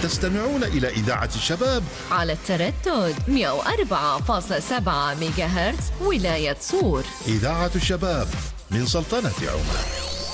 تستمعون إلى إذاعة الشباب على التردد 104.7 ميجا هرتز ولاية صور. إذاعة الشباب من سلطنة عمان.